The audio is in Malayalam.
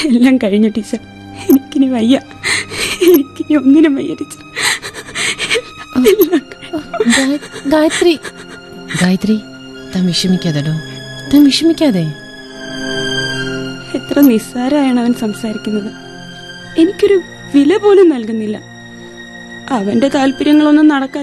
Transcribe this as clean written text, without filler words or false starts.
എല്ലാം കഴിഞ്ഞു ടീച്ചർ. എനിക്കിനി വയ്യ, എനിക്കിനി ഒന്നിനും വയ്യ ടീച്ചർ. ഗായത്രി, ഗായത്രി, താൻ വിഷമിക്കാതെടോ, താൻ വിഷമിക്കാതെ. എത്ര നിസ്സാരമാണ് അവൻ സംസാരിക്കുന്നത്. എനിക്കൊരു വില പോലും നൽകുന്നില്ല. അവന്റെ താല്പര്യങ്ങളൊന്നും നടക്കാൻ